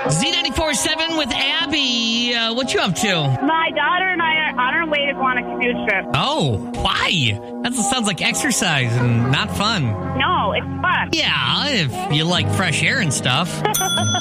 Z94.7 with Abby. What you up to? My daughter and I are on our way to go on a canoe trip. Oh, why? That sounds like exercise and not fun. No, it's fun. Yeah, if you like fresh air and stuff.